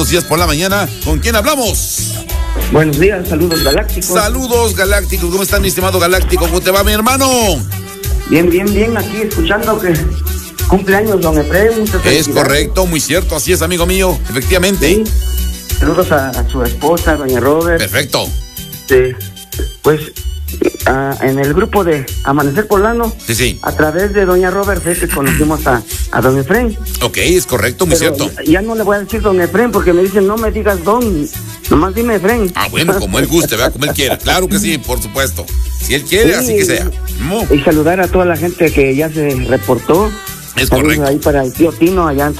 buenos días por la mañana. ¿Con quién hablamos? Buenos días, saludos galácticos. Saludos galácticos, ¿cómo está mi estimado galáctico? ¿Cómo te va, mi hermano? Bien, aquí escuchando que cumpleaños don Efraín. Muchas felicidades. Es correcto, muy cierto, así es, amigo mío, efectivamente. Sí. Saludos a su esposa, doña Robert. Perfecto. Sí. Pues en el grupo de Amanecer Poblano, Sí. a través de doña Robert fue que conocimos a don Efraín. Ok, es correcto, muy Pero cierto. ya no le voy a decir don Efraín porque me dicen no me digas don, nomás dime Efraín. Bueno, como él guste, ¿verdad? Como él quiera. Claro que sí, por supuesto. Si él quiere, sí, así que sea. Y saludar a toda la gente que ya se reportó. Es Saludos correcto. ahí para el tío Tino allá en